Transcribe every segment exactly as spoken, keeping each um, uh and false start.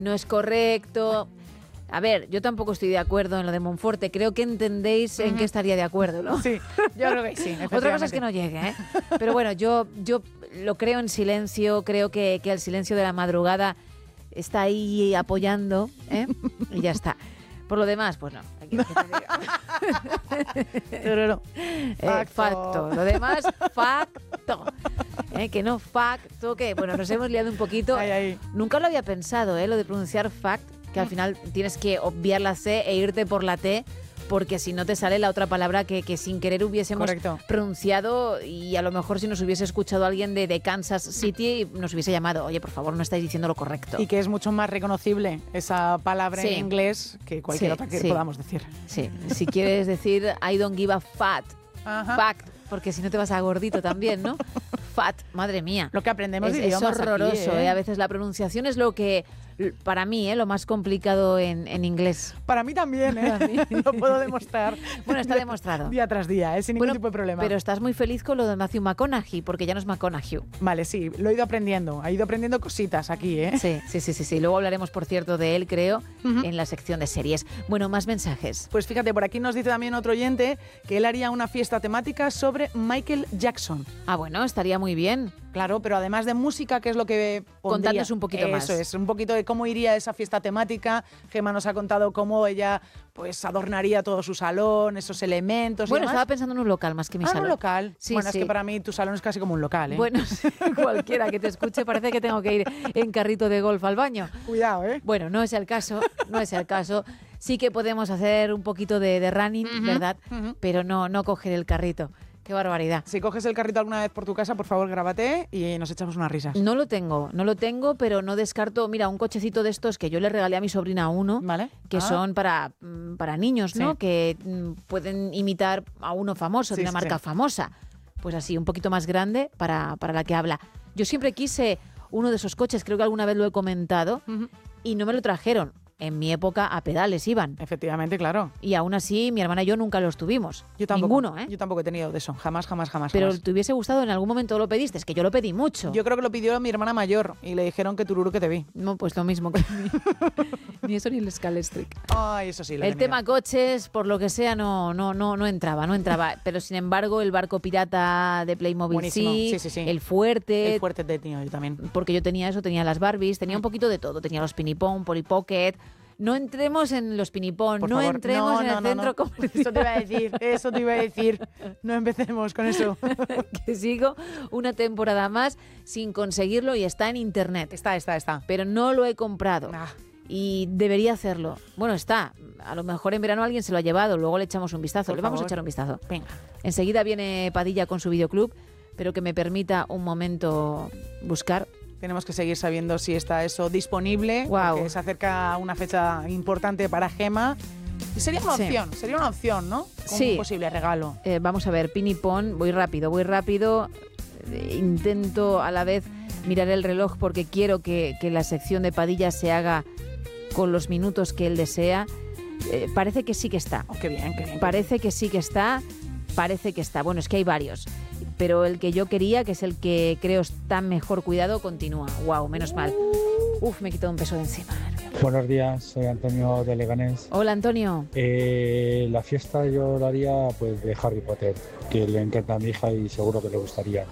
no es correcto. A ver, yo tampoco estoy de acuerdo en lo de Monforte. Creo que entendéis en qué estaría de acuerdo, ¿no? Sí, yo creo que sí. Otra cosa es que no llegue, ¿eh? Pero bueno, yo, yo lo creo en silencio. Creo que, que el silencio de la madrugada está ahí apoyando, ¿eh? Y ya está. Por lo demás, pues no. Aquí, ¿qué te digo? no, no. Eh, Facto. facto. Lo demás, facto. Eh, que no facto, que bueno, nos hemos liado un poquito. Ay, ay. Nunca lo había pensado, ¿eh? Lo de pronunciar fact, que al final tienes que obviar la C e irte por la T, porque si no te sale la otra palabra que, que sin querer hubiésemos Correcto. pronunciado, y a lo mejor si nos hubiese escuchado alguien de, de Kansas City nos hubiese llamado, oye, por favor, no estáis diciendo lo correcto. Y que es mucho más reconocible esa palabra Sí. en inglés que cualquier Sí, otra que sí. podamos decir. Sí, si quieres decir I don't give a fat, Ajá. fact, porque si no te vas a gordito también, ¿no? Fat, madre mía. Lo que aprendemos Es, de es idiomas horroroso, aquí, ¿eh? ¿eh? A veces la pronunciación es lo que, para mí, ¿eh? Lo más complicado en, en inglés. Para mí también, ¿eh? Para mí. Lo puedo demostrar. Bueno, está demostrado. Día tras día, ¿eh? Sin ningún Bueno, tipo de problema. pero estás muy feliz con lo de Matthew McConaughey, porque ya no es McConaughey. Vale, sí, lo he ido aprendiendo. He ido aprendiendo cositas aquí, ¿eh? Sí, sí, sí, sí, sí. Luego hablaremos, por cierto, de él, creo, en la sección de series. Bueno, más mensajes. Pues fíjate, por aquí nos dice también otro oyente que él haría una fiesta temática sobre Michael Jackson. Ah, bueno, estaría muy bien. Claro, pero además de música, ¿qué es lo que pondría? Contadnos un poquito más. Eso es, un poquito de cómo iría esa fiesta temática. Gemma nos ha contado cómo ella pues adornaría todo su salón, esos elementos y Bueno, demás. estaba pensando en un local más que mi Ah, salón. un local. Sí, bueno, sí. es que para mí tu salón es casi como un local, ¿eh? Bueno, sí, cualquiera que te escuche parece que tengo que ir en carrito de golf al baño. Cuidado, ¿eh? Bueno, no es el caso, no es el caso. Sí que podemos hacer un poquito de, de running, Ujú, ¿verdad? ujú. Pero no, no coger el carrito. Qué barbaridad. Si coges el carrito alguna vez por tu casa, por favor, grábate y nos echamos unas risas. No lo tengo, no lo tengo, pero no descarto, mira, un cochecito de estos que yo le regalé a mi sobrina uno, ¿Vale? que Ah. son para, mm, para niños, ¿no? Sí. Que mm, pueden imitar a uno famoso, Sí, de una sí, marca sí. famosa. Pues así, un poquito más grande para, para la que habla. Yo siempre quise uno de esos coches, creo que alguna vez lo he comentado, Ujú. y no me lo trajeron. En mi época a pedales iban. Efectivamente, claro. Y aún así, mi hermana y yo nunca los tuvimos. Yo tampoco. Ninguno, ¿eh? Yo tampoco he tenido de eso. Jamás, jamás, jamás. Pero jamás. te hubiese gustado, en algún momento lo pediste, es que yo lo pedí mucho. Yo creo que lo pidió mi hermana mayor y le dijeron que tururú que te vi. No, pues lo mismo que a mí. Ni eso ni el Scalestric. Ay, eso sí. lo he El tenido. tema coches, por lo que sea, no, no, no, no entraba, no entraba. Pero sin embargo, el barco pirata de Playmobil Buenísimo. sí, Sí, sí, sí. el fuerte, El fuerte te he tenido yo también. porque yo tenía eso, tenía las Barbies, tenía un poquito de todo, tenía los Pinipón, Polly Pocket. No entremos en los Pinipón, Por no favor. entremos No, en no, el no, centro no. comercial. Eso te iba a decir, eso te iba a decir. No empecemos con eso. Que sigo una temporada más sin conseguirlo y está en internet. Está, está, está. Pero no lo he comprado. Ah. Y debería hacerlo. Bueno, está. A lo mejor en verano alguien se lo ha llevado. Luego le echamos un vistazo. Por le vamos favor. a echar un vistazo. Venga. Enseguida viene Padilla con su videoclub, pero que me permita un momento buscar. Tenemos que seguir sabiendo si está eso disponible, Guau. porque se acerca una fecha importante para Gemma. Y sería una Sí. opción, sería una opción, ¿no? Como Sí. un posible regalo. Eh, vamos a ver, Pinipón. Voy rápido, voy rápido. Eh, intento a la vez mirar el reloj porque quiero que, que la sección de Padilla se haga con los minutos que él desea. Eh, parece que sí que está. Oh, qué bien, qué bien. Parece que sí que está, parece que está. Bueno, es que hay varios. Pero el que yo quería, que es el que creo está mejor cuidado, continúa. Wow, menos mal. Uf, me he quitado un peso de encima. Buenos días, soy Antonio de Leganés. Hola, Antonio. Eh, la fiesta yo la haría pues de Harry Potter, que le encanta a mi hija y seguro que le gustaría.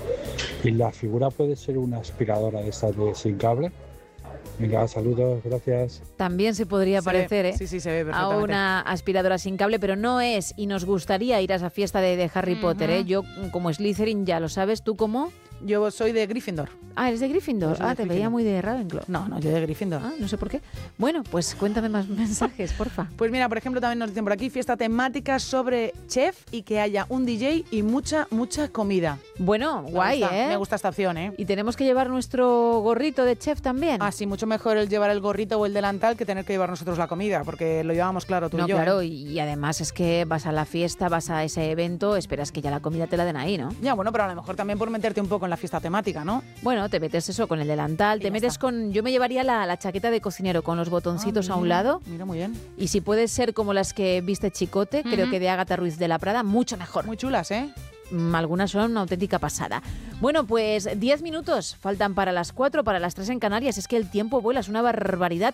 Y la figura puede ser una aspiradora de estas de sin cable. Venga, saludos, gracias. También se podría Se parecer, ve, ¿eh? Sí, sí, se ve A perfectamente. una aspiradora sin cable, pero no es. Y nos gustaría ir a esa fiesta de, de Harry Potter, ¿eh? Yo, como Slytherin, ya lo sabes. ¿Tú cómo? Yo soy de Gryffindor. Ah, ¿eres de Gryffindor? Yo soy de Ah, te veía Gryffindor. muy de Ravenclaw. No, no, yo de Gryffindor. Ah, no sé por qué. Bueno, pues cuéntame más mensajes, porfa. Pues mira, por ejemplo, también nos dicen por aquí fiesta temática sobre chef y que haya un D J y mucha, mucha comida. Bueno, Me guay, gusta, ¿eh? Me gusta esta opción, ¿eh? Y tenemos que llevar nuestro gorrito de chef también. Ah, sí, mucho mejor el llevar el gorrito o el delantal que tener que llevar nosotros la comida, porque lo llevamos claro tú No, y yo. claro, ¿eh? y además es que vas a la fiesta, vas a ese evento, esperas que ya la comida te la den ahí, ¿no? Ya, bueno, pero a lo mejor también por meterte un poco en la fiesta temática, ¿no? Bueno, te metes eso con el delantal, Y te ya metes está. con... Yo me llevaría la, la chaqueta de cocinero con los botoncitos Ah, a un mira, lado. Mira, muy bien. Y si puede ser como las que viste Chicote, creo que de Ágata Ruiz de la Prada, mucho mejor. Muy chulas, ¿eh? mm, algunas son una auténtica pasada. Bueno, pues diez minutos faltan para las cuatro, para las tres en Canarias. Es que el tiempo vuela, es una barbaridad.